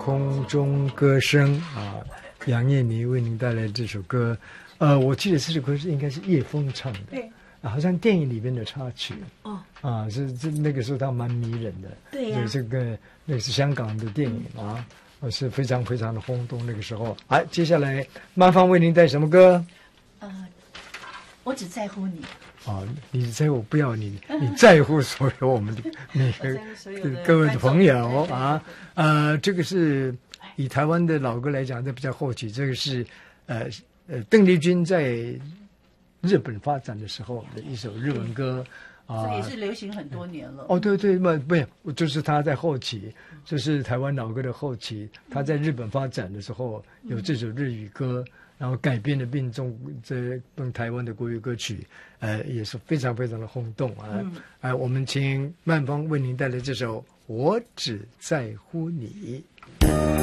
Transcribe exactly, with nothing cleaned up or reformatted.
空中歌声啊，杨燕妮为您带来这首歌。呃，我记得这首歌是应该是叶枫唱的， 对， 啊，好像电影里面的插曲。 哦， 啊，是这那个时候他蛮迷人的。 对呀、啊， 这个那是香港的电影啊，嗯、是非常非常的轰动那个时候。哎，接下来曼芳为您带什么歌？ 呃，我只在乎你。 啊，你在乎不要你，你在乎所有我们的那个各位的朋友啊，呃，这个是以台湾的老歌来讲，这比较后期，这个是呃呃邓丽君在日本发展的时候的一首日文歌啊， 这也是流行很多年了。 哦，对对，不不，就是他在后期，就是台湾老歌的后期，他在日本发展的时候有这首日语歌。然后改编的并中这用台湾的国语歌曲，呃，也是非常非常的轰动啊！ 嗯、 呃，我们请曼芳为您带来这首《我只在乎你》。